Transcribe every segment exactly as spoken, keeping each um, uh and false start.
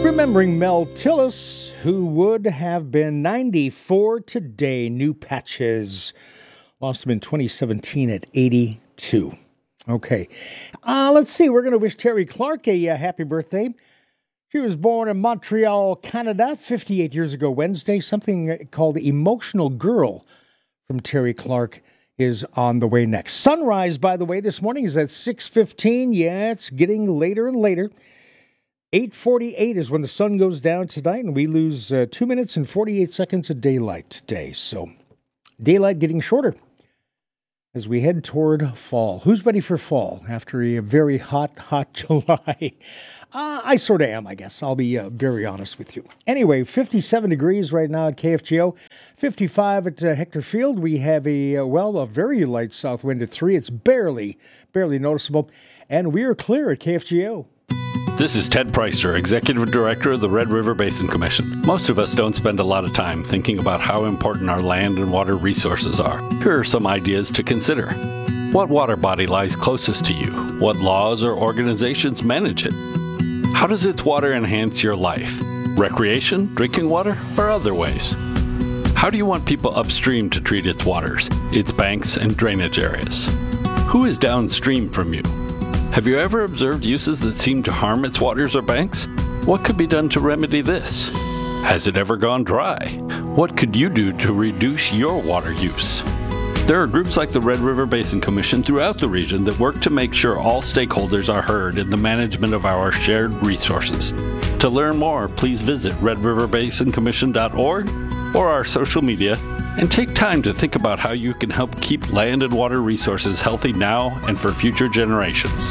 Remembering Mel Tillis, who would have been ninety-four today. New Patches. Lost him in twenty seventeen at eighty-two. Okay. Uh, let's see. We're going to wish Terry Clark a uh, happy birthday. She was born in Montreal, Canada, fifty-eight years ago Wednesday. Something called Emotional Girl from Terry Clark is on the way next. Sunrise, by the way, this morning is at six fifteen. Yeah, it's getting later and later. eight forty-eight is when the sun goes down tonight, and we lose uh, two minutes and forty-eight seconds of daylight today. So daylight getting shorter as we head toward fall. Who's ready for fall after a very hot, hot July? Uh, I sort of am, I guess. I'll be uh, very honest with you. Anyway, fifty-seven degrees right now at K F G O. fifty-five at uh, Hector Field. We have a, uh, well, a very light south wind at three. It's barely, barely noticeable. And we are clear at K F G O. This is Ted Preister, Executive Director of the Red River Basin Commission. Most of us don't spend a lot of time thinking about how important our land and water resources are. Here are some ideas to consider. What water body lies closest to you? What laws or organizations manage it? How does its water enhance your life? Recreation, drinking water, or other ways? How do you want people upstream to treat its waters, its banks and drainage areas? Who is downstream from you? Have you ever observed uses that seem to harm its waters or banks? What could be done to remedy this? Has it ever gone dry? What could you do to reduce your water use? There are groups like the Red River Basin Commission throughout the region that work to make sure all stakeholders are heard in the management of our shared resources. To learn more, please visit red river basin commission dot org or our social media, and take time to think about how you can help keep land and water resources healthy now and for future generations.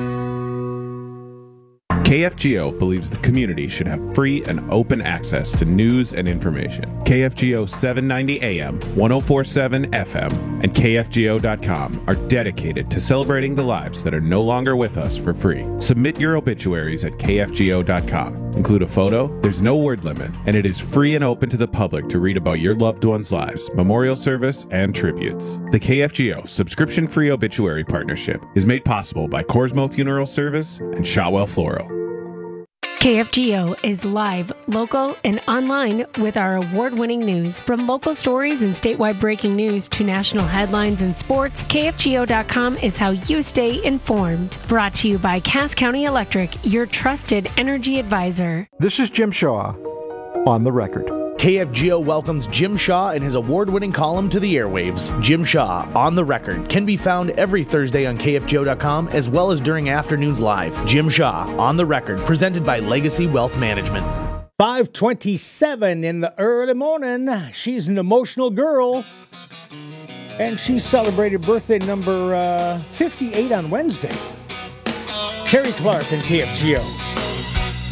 K F G O believes the community should have free and open access to news and information. K F G O seven ninety A M, ten forty-seven F M, and K F G O dot com are dedicated to celebrating the lives that are no longer with us for free. Submit your obituaries at K F G O dot com. Include a photo, there's no word limit, and it is free and open to the public to read about your loved ones' lives, memorial service, and tributes. The K F G O subscription-free obituary partnership is made possible by Corsmo Funeral Service and Shotwell Floral. K F G O is live, local, and online with our award-winning news. From local stories and statewide breaking news to national headlines and sports, K F G O dot com is how you stay informed. Brought to you by Cass County Electric, your trusted energy advisor. This is Jim Shaw on the record. K F G O welcomes Jim Shaw and his award-winning column to the airwaves. Jim Shaw, On the Record, can be found every Thursday on K F G O dot com as well as during afternoons live. Jim Shaw, On the Record, presented by Legacy Wealth Management. five twenty-seven in the early morning. She's an emotional girl, and she celebrated birthday number uh, fifty-eight on Wednesday. Terry Clark and K F G O.